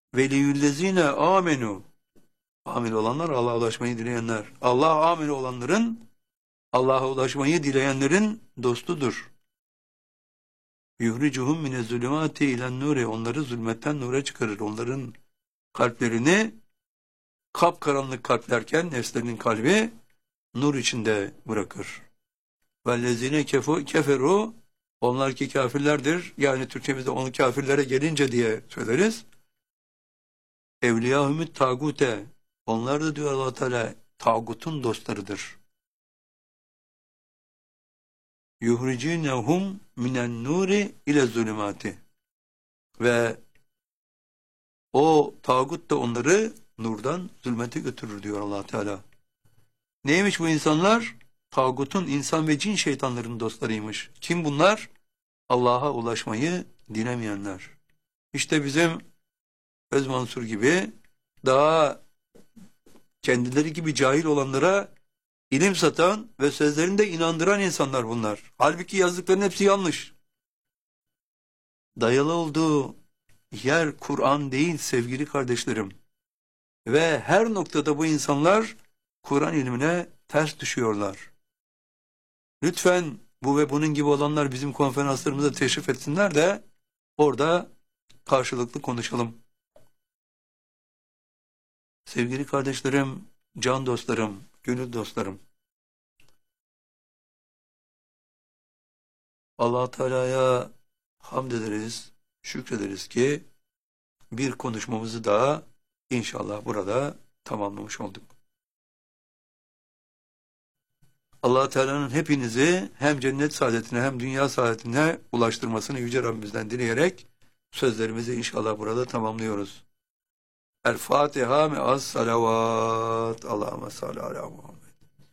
veliyüllezine amenu. Amil olanlar, Allah'a ulaşmayı dileyenler. Allah amil olanların, Allah'a ulaşmayı dileyenlerin dostudur. Yuhricuhum minez-zulümati ilen-nuri. Onları zulmetten nura çıkarır. Onların kalplerini kapkaranlık kalplerken nefslerinin kalbi nur içinde bırakır. Vellezine keferu. Onlar ki kafirlerdir. Yani Türkçemizde onu kafirlere gelince diye söyleriz. Evliyahümüt tagute. Onlar da diyor Allah Teala tağutun dostlarıdır. Yuhricinehum minen nuri ile zulümati. Ve o tağut da onları nurdan zulmete götürür diyor Allah Teala. Neymiş bu insanlar? Tağutun insan ve cin şeytanların dostlarıymış. Kim bunlar? Allah'a ulaşmayı dilemeyenler. İşte bizim Özmansur gibi daha kendileri gibi cahil olanlara ilim satan ve sözlerinde inandıran insanlar bunlar. Halbuki yazdıklarının hepsi yanlış. Dayalı olduğu yer Kur'an değil sevgili kardeşlerim. Ve her noktada bu insanlar Kur'an ilmine ters düşüyorlar. Lütfen bu ve bunun gibi olanlar bizim konferanslarımıza teşrif etsinler de orada karşılıklı konuşalım. Sevgili kardeşlerim, can dostlarım, gönül dostlarım. Allah Teala'ya hamd ederiz, şükrederiz ki bir konuşmamızı daha inşallah burada tamamlamış olduk. Allah Teala'nın hepinizi hem cennet saadetine hem dünya saadetine ulaştırmasını Yüce Rabbimizden dileyerek sözlerimizi inşallah burada tamamlıyoruz. El Fatiha me'as salavat. Allahümme salli ala Muhammed.